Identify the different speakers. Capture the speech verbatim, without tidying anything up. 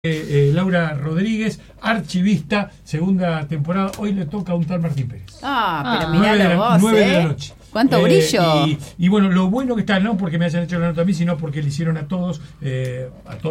Speaker 1: Eh, eh, Laura Rodríguez, archivista, segunda temporada. Hoy le toca a un tal Martín Pérez.
Speaker 2: Ah, pero
Speaker 1: Ah,
Speaker 2: mirá
Speaker 1: nueve de la,
Speaker 2: vos,
Speaker 1: nueve
Speaker 2: ¿eh?
Speaker 1: de la noche.
Speaker 2: ¡Cuánto
Speaker 1: Eh,
Speaker 2: brillo!
Speaker 1: Y, y bueno, lo bueno que está, no porque me hayan hecho la nota a mí, sino porque le hicieron a todos, eh, a todos